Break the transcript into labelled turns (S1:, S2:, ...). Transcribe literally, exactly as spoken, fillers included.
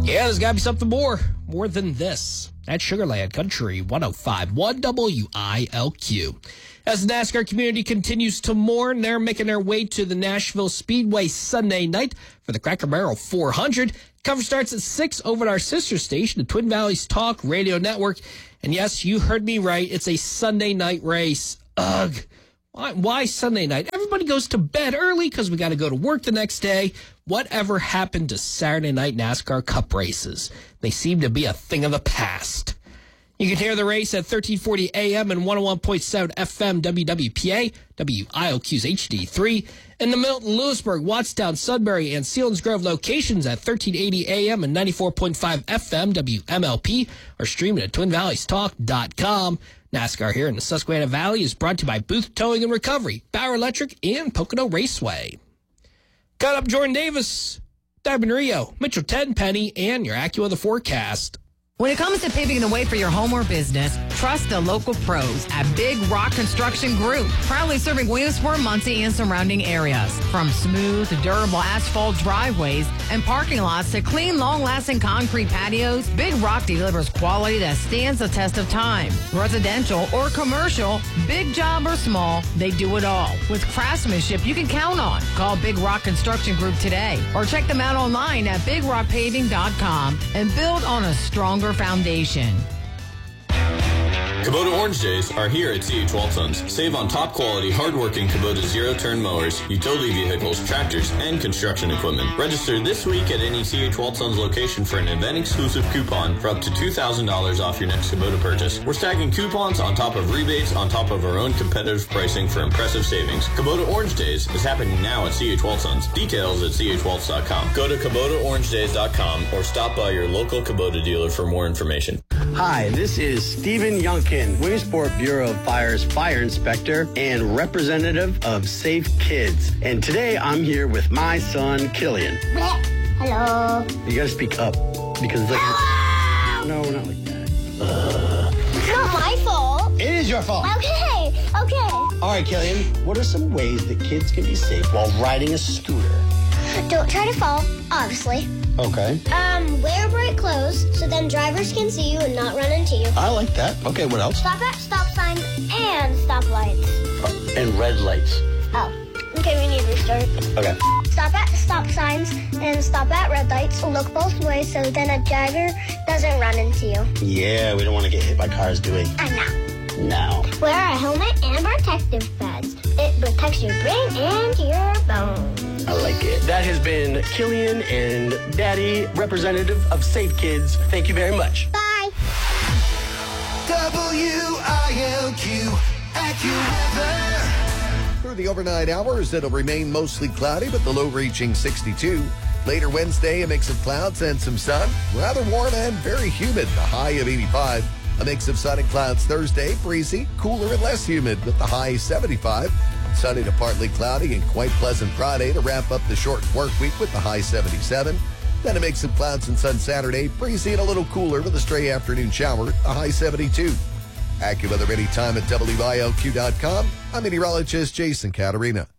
S1: Yeah, there's got to be something more. More than this. At Sugarland Country one oh five point one W I L Q. As the NASCAR community continues to mourn, they're making their way to the Nashville Speedway Sunday night for the Cracker Barrel four hundred. Cover starts at six over at our sister station, the Twin Valleys Talk Radio Network. And yes, you heard me right. It's a Sunday night race. Ugh. Why, why Sunday night? Everybody goes to bed early because we got to go to work the next day. Whatever happened to Saturday night NASCAR Cup races? They seem to be a thing of the past. You can hear the race at thirteen forty A M and one oh one point seven F M W W P A, W I L Q's H D three. In the Milton, Lewisburg, Wattstown, Sudbury, and Selinsgrove locations at thirteen eighty A M and ninety-four point five F M W M L P, or streaming at twin valleys talk dot com. NASCAR here in the Susquehanna Valley is brought to you by Booth Towing and Recovery, Bauer Electric, and Pocono Raceway. Got up Jordan Davis, Diamond Rio, Mitchell Tenpenny, and your AccuWeather forecast.
S2: When it comes to paving the way for your home or business, trust the local pros at Big Rock Construction Group, proudly serving Williamsport, Muncie, and surrounding areas. From smooth, durable asphalt driveways and parking lots to clean, long-lasting concrete patios, Big Rock delivers quality that stands the test of time. Residential or commercial, big job or small, they do it all. With craftsmanship you can count on. Call Big Rock Construction Group today or check them out online at big rock paving dot com and build on a stronger foundation.
S3: Kubota Orange Days are here at C H Waltons. Save on top quality, hardworking Kubota zero-turn mowers, utility vehicles, tractors, and construction equipment. Register this week at any C H Waltons location for an event-exclusive coupon for up to two thousand dollars off your next Kubota purchase. We're stacking coupons on top of rebates on top of our own competitive pricing for impressive savings. Kubota Orange Days is happening now at C H Waltons. Details at c h waltz dot com. Go to kubota orange days dot com or stop by your local Kubota dealer for more information.
S4: Hi, this is Stephen Youngkin, Williamsport Bureau of Fire's fire inspector and representative of Safe Kids. And today I'm here with my son, Killian.
S5: Hello.
S4: You gotta speak up because it's like... Hello. No, not like that. Uh.
S5: It's not my fault.
S4: It is your fault.
S5: Okay, okay.
S4: All right, Killian, what are some ways that kids can be safe while riding a scooter?
S5: Don't try to fall, obviously.
S4: Okay.
S5: Um, wear bright clothes so then drivers can see you and not run into you.
S4: I like that. Okay, what else?
S5: Stop at stop signs and stop lights.
S4: Oh, and red lights.
S5: Oh, okay, we need to restart.
S4: Okay.
S5: Stop at stop signs and stop at red lights. Look both ways so then a driver doesn't run into you.
S4: Yeah, we don't want to get hit by cars, do we?
S5: I know.
S4: No.
S5: Wear a helmet and protective pads. It protects your brain and your bones.
S4: I like it. That has been Killian and Daddy, representative of Safe Kids. Thank you very much.
S5: Bye.
S6: W I L Q AccuWeather.
S7: Through the overnight hours, it'll remain mostly cloudy, but the low reaching sixty-two. Later Wednesday, a mix of clouds and some sun. Rather warm and very humid, the high of eighty-five. A mix of sun and clouds Thursday, breezy, cooler and less humid with the high seventy-five. Sunny to partly cloudy and quite pleasant Friday to wrap up the short work week with the high seventy-seven. Then a mix of clouds and sun Saturday, breezy and a little cooler with a stray afternoon shower, the high seventy-two. AccuWeather anytime at W I L Q dot com. I'm meteorologist Jason Caterina.